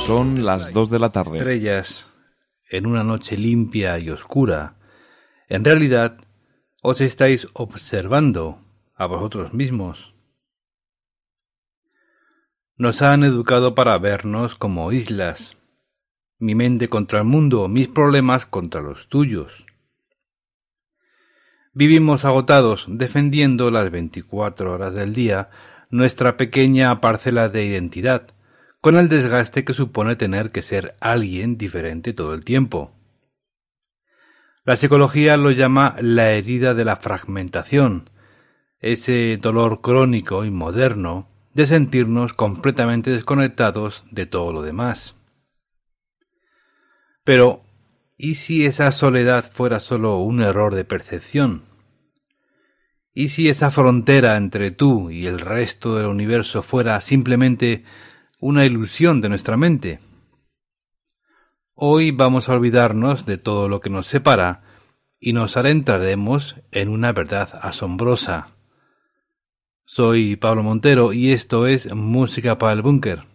Son las 2 de la tarde. Estrellas en una noche limpia y oscura. En realidad, os estáis observando a vosotros mismos. Nos han educado para vernos como islas. Mi mente contra el mundo, mis problemas contra los tuyos. Vivimos agotados defendiendo las 24 horas del día nuestra pequeña parcela de identidad, con el desgaste que supone tener que ser alguien diferente todo el tiempo. La psicología lo llama la herida de la fragmentación, ese dolor crónico y moderno de sentirnos completamente desconectados de todo lo demás. Pero, ¿y si esa soledad fuera solo un error de percepción? ¿Y si esa frontera entre tú y el resto del universo fuera simplemente una ilusión de nuestra mente? Hoy vamos a olvidarnos de todo lo que nos separa y nos adentraremos en una verdad asombrosa. Soy Pablo Montero y esto es Música para el Búnker.